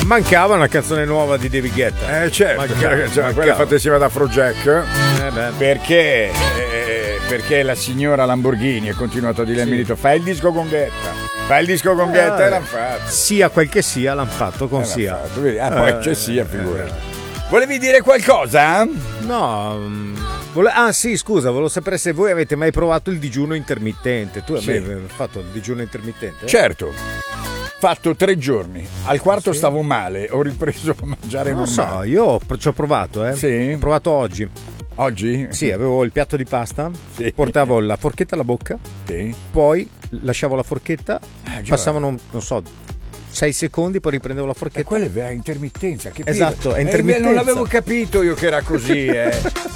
Mancava una canzone nuova di David Guetta. Certo, quella fatta insieme ad Afrojack. Perché la signora Lamborghini ha continuato a dire al milito: fai il disco con Guetta, e l'hanno fatto. Sia quel che sia, l'hanno fatto con Sia. Poi c'è Sia, figurati. Volevi dire qualcosa? No. Sì, scusa, volevo sapere se voi avete mai provato il digiuno intermittente. Tu hai fatto il digiuno intermittente? Certo. Fatto 3 giorni. Al quarto stavo male, ho ripreso a mangiare normale. Non so, io ci ho provato, Sì. Ho provato oggi. Oggi? Sì, avevo il piatto di pasta, portavo la forchetta alla bocca, poi lasciavo la forchetta, passavano, non so, 6 secondi, poi riprendevo la forchetta. E quella è intermittenza. Esatto, è intermittenza. Non l'avevo capito io che era così.